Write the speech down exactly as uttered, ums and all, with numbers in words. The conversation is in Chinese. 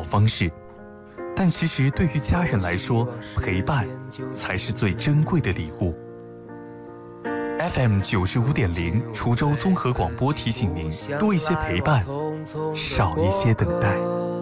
方式，但其实对于家人来说，陪伴才是最珍贵的礼物。F M 九十五点零，滁州综合广播提醒您：多一些陪伴，少一些等待。